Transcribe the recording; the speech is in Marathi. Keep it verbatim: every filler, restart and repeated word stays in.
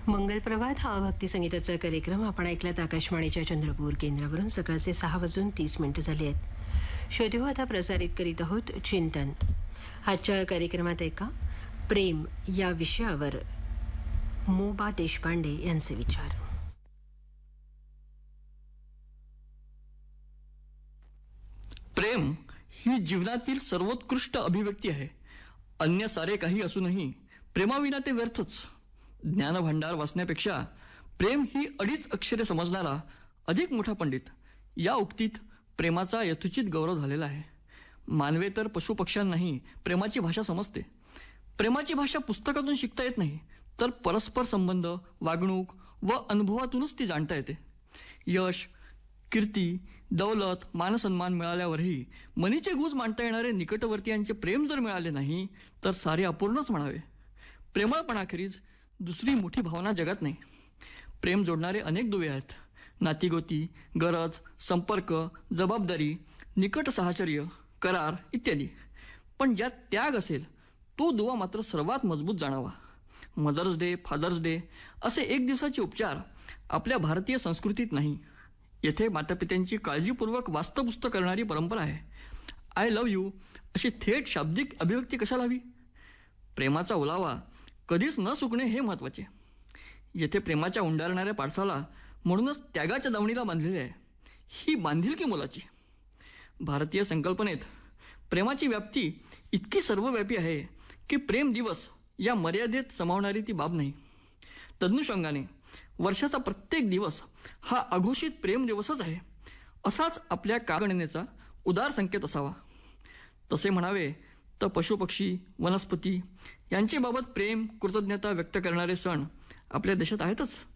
मंगल प्रभात हा भक्ती संगीताचा कार्यक्रम आपण ऐकलात आकाशवाणीच्या चंद्रपूर केंद्रावरून. सकाळचे सहा वाजून तीस मिनिटं झाली आहेत. श्रोतेहो, आता प्रसारित करीत आहोत चिंतन. आजच्या कार्यक्रमात ऐका प्रेम या विषयावर मोबा देशपांडे यांचे विचार. प्रेम ही जीवनातील सर्वोत्कृष्ट अभिव्यक्ती आहे. अन्य सारे काही असूनही प्रेमाविना ते व्यर्थच. ज्ञानभांडार वाचण्यापेक्षा प्रेम ही अडीच अक्षरे समजणारा अधिक मोठा पंडित, या उक्तीत प्रेमाचा यथोचित गौरव झालेला आहे. मानवे तर पशुपक्ष्यांनाही प्रेमाची भाषा समजते. प्रेमाची भाषा पुस्तकातून शिकता येत नाही, तर परस्पर संबंध, वागणूक व अनुभवातूनच ती जाणता येते. यश, कीर्ती, दौलत, मानसन्मान मिळाल्यावरही मनीचे गुज मांडता येणारे निकटवर्तीयांचे प्रेम जर मिळाले नाही तर सारे अपूर्णच म्हणावे. प्रेमळपणाखेरीज दुसरी मोठी भावना जगात नाही. प्रेम जोडणारे अनेक दुवे आहेत: नातीगोती, गरज, संपर्क, जबाबदारी, निकट साहचर्य, करार इत्यादी. पण ज्यात त्याग असेल तो दुवा मात्र सर्वात मजबूत जाणावा. मदर्स डे, फादर्स डे असे एक दिवसाचे उपचार आपल्या भारतीय संस्कृतीत नाही. येथे मातापित्यांची काळजीपूर्वक वास्तपुस्त करणारी परंपरा आहे. आय लव्ह यू अशी थेट शाब्दिक अभिव्यक्ती कशाला हवी? प्रेमाचा ओलावा कधीच न सुकणे हे महत्त्वाचे. येथे प्रेमाच्या उंडारणाऱ्या पाडसाला म्हणूनच त्यागाच्या दावणीला बांधलेले आहे. ही बांधिलकी मोलाची. भारतीय संकल्पनेत प्रेमाची व्याप्ती इतकी सर्वव्यापी आहे की प्रेम दिवस या मर्यादेत समावणारी ती बाब नाही. तदनुषंगाने वर्षाचा प्रत्येक दिवस हा अघोषित प्रेम दिवसच आहे, असाच आपल्या काळगणनेचा उदार संकेत असावा. तसे म्हणावे तर पशुपक्षी, वनस्पती यांच्याबाबत प्रेम, कृतज्ञता व्यक्त करणारे सण आपल्या देशात आहेतच.